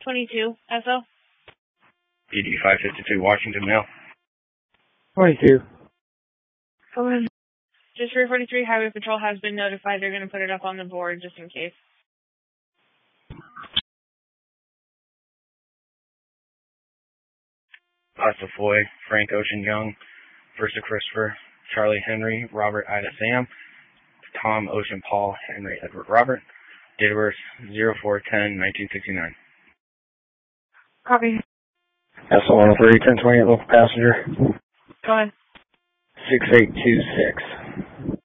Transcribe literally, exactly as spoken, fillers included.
twenty-two, S O. P D five fifty-two, Washington, mail. twenty-two. Come on. Just three forty-three, Highway Patrol has been notified. They're going to put it up on the board just in case. Pasta Foy, Frank Ocean Young, Versa Christopher, Charlie Henry, Robert Ida Sam, Tom Ocean Paul, Henry Edward Robert, date of birth zero four ten nineteen sixty-nine. Copy. S O one three, ten twenty-eight, local passenger. Go ahead. six eight two six.